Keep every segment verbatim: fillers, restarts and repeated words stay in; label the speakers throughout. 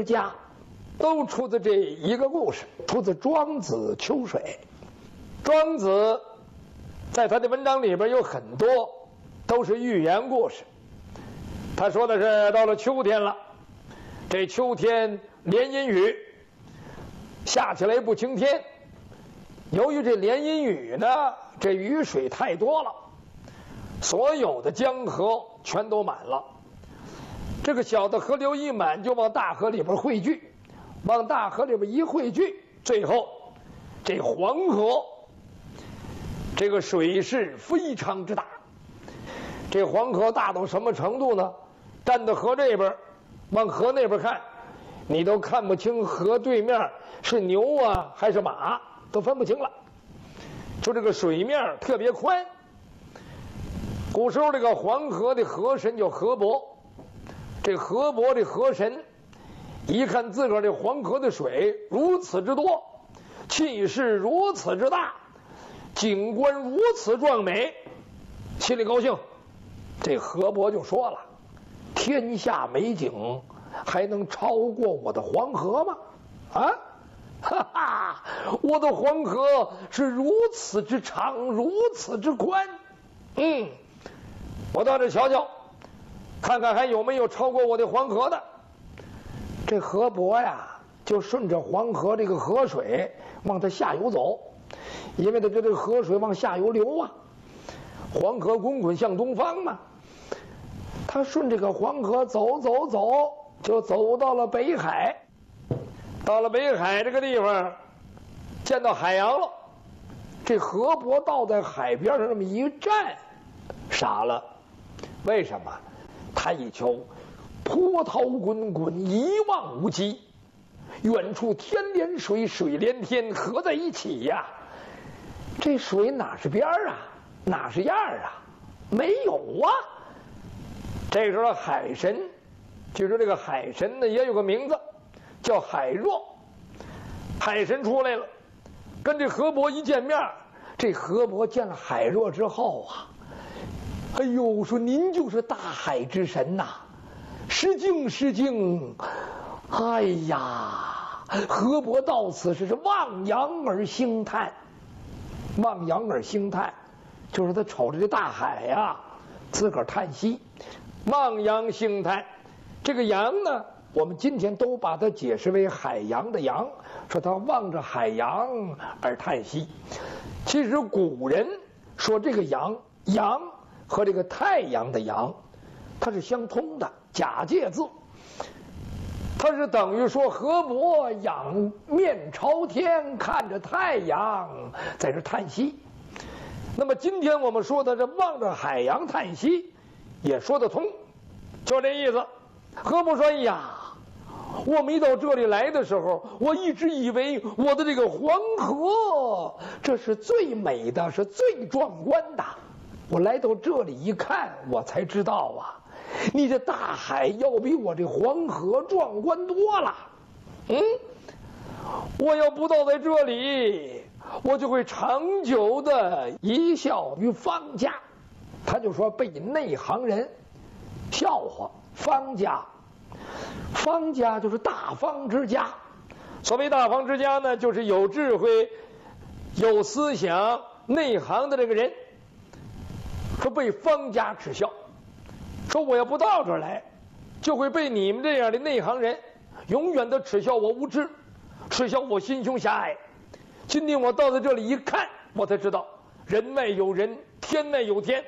Speaker 1: 之家，都出自这一个故事，出自《庄子·秋水》。庄子在他的文章里边有很多都是寓言故事。他说的是，到了秋天了，这秋天连阴雨，下起来不晴天。由于这连阴雨呢，这雨水太多了，所有的江河全都满了。这个小的河流一满，就往大河里边汇聚，往大河里边一汇聚，最后这黄河这个水势非常之大。这黄河大到什么程度呢？站到河这边，往河那边看，你都看不清河对面是牛啊还是马，都分不清了。就这个水面特别宽。古时候这个黄河的河神叫河伯，这河伯这河神一看自个儿这黄河的水如此之多，气势如此之大，景观如此壮美，心里高兴。这河伯就说了，天下美景还能超过我的黄河吗？啊，哈哈，我的黄河是如此之长，如此之宽。嗯，我到这瞧瞧，看看还有没有超过我的黄河的。这河伯呀，就顺着黄河这个河水往它下游走，因为它这个河水往下游流啊，黄河滚滚向东方嘛。他顺这个黄河走走走，就走到了北海。到了北海这个地方，见到海洋了。这河伯倒在海边上这么一站，傻了。为什么？他一瞧，波涛滚滚，一望无际，远处天连水，水连天，合在一起呀。这水哪是边啊，哪是样啊？没有啊。这时候海神，据说这个海神呢也有个名字，叫海若。海神出来了，跟这河伯一见面，这河伯见了海若之后啊，哎呦，说您就是大海之神呐、啊，失敬失敬。哎呀，河伯到此时是望洋而兴叹，望洋而兴叹，就是他瞅着这大海呀、啊，自个儿叹息。望洋兴叹，这个洋呢，我们今天都把它解释为海洋的洋，说他望着海洋而叹息。其实古人说这个洋，洋和这个太阳的阳，它是相通的，假借字。它是等于说河伯仰面朝天，看着太阳在这叹息。那么今天我们说的这望着海洋叹息也说得通，就这意思。河伯说，哎呀，我没到这里来的时候，我一直以为我的这个黄河这是最美的，是最壮观的。我来到这里一看，我才知道啊，你这大海要比我这黄河壮观多了。嗯，我要不到在这里，我就会长久的贻笑于方家。他就说被内行人笑话方家，方家就是大方之家。所谓大方之家呢，就是有智慧、有思想、内行的这个人。说被方家耻笑，说我要不到这儿来，就会被你们这样的内行人永远的耻笑我无知，耻笑我心胸狭隘。今天我到在这里一看，我才知道人外有人，天外有天。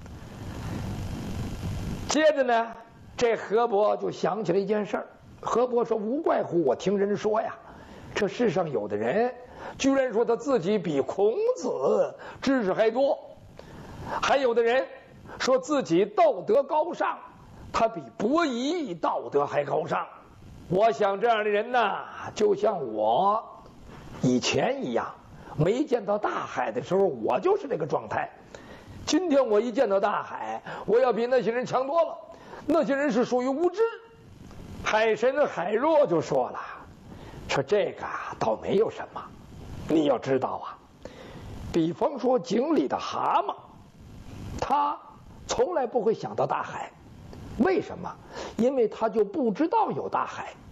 Speaker 1: 接着呢，这河伯就想起了一件事儿。河伯说，无怪乎我听人说呀，这世上有的人居然说他自己比孔子知识还多，还有的人说自己道德高尚，他比伯夷道德还高尚。我想这样的人呢，就像我以前一样，没见到大海的时候，我就是这个状态。今天我一见到大海，我要比那些人强多了。那些人是属于无知。海神海若就说了，说这个倒没有什么，你要知道啊，比方说井里的蛤蟆，他从来不会想到大海。为什么？因为他就不知道有大海。